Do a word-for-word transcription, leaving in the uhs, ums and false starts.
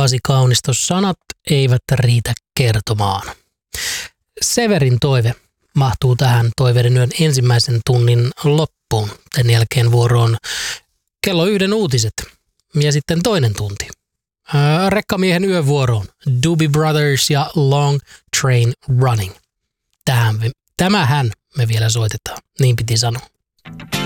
Pasi Kaunisto, sanat eivät riitä kertomaan. Severin toive mahtuu tähän Toiveiden yön ensimmäisen tunnin loppuun. Tämän jälkeen vuoroon kello yhden uutiset ja sitten toinen tunti. Ää, rekkamiehen yövuoroon Doobie Brothers ja Long Train Running. Tähän, tämähän me vielä soitetaan, niin piti sanoa.